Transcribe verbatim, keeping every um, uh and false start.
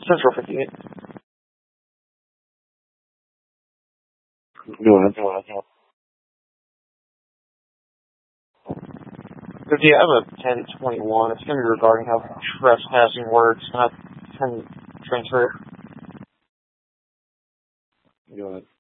Central fifty-eight. Go ahead. Go ahead. So, yeah, I have a ten twenty-one. It's going to be regarding how trespassing works. Can I can transfer it? Go ahead.